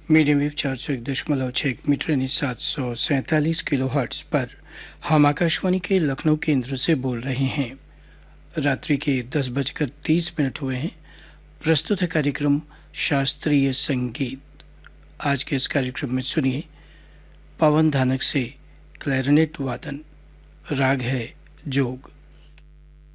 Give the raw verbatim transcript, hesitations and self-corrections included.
Medium wave चार सौ एक दशमलव छः मीटर यानी सात सौ सैंतालीस किलो हर्ट्ज पर हम आकाशवाणी के लखनऊ केंद्र से बोल रहे हैं। रात्रि के दस बजकर तीस मिनट हुए हैं। प्रस्तुत है कार्यक्रम शास्त्रीय संगीत। आज के इस कार्यक्रम में सुनिए पवन धानक से क्लैरिनेट वादन। राग है जोग।